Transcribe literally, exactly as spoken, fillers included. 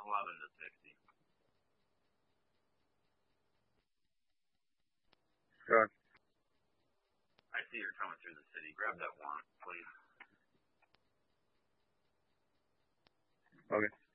eleven to sixty. Sure. I see you're coming through the city. Grab that one, please. Okay.